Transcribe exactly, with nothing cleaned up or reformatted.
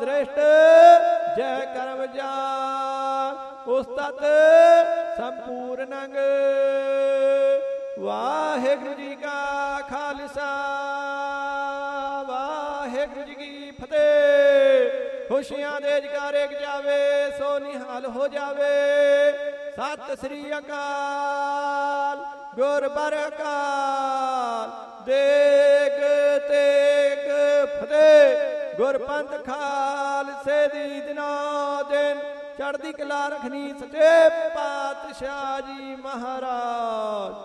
ਦ੍ਰਿਸ਼ਟ ਜੈ ਕਰਮ ਜਾਨ ਉਸਤਤ ਸੰਪੂਰਨੰਗ। ਵਾਹਿਗੁਰੂ ਜੀ ਕਾ ਖਾਲਸਾ ਵਾਹਿਗੁਰੂ ਜੀ ਕੀ ਫਤਿਹ। ਖੁਸ਼ੀਆਂ ਦੇ ਜਕਾਰੇ ਜਾਵੇ ਸੋ ਨਿਹਾਲ ਹੋ ਜਾਵੇ। ਸਤਿ ਸ੍ਰੀ ਅਕਾਲ। ਗੁਰ ਬਰਕਾਲ ਦੇਗ ਤੇਗ ਫਤਿਹ। ਗੁਰਪੰਥ ਖਾਲਸੇ ਦੀ ਦਿਨੋ ਦਿਨ ਚੜ੍ਹਦੀ ਕਲਾ ਰੱਖਣੀ ਸੱਚੇ ਪਾਤਸ਼ਾਹ ਜੀ ਮਹਾਰਾਜ।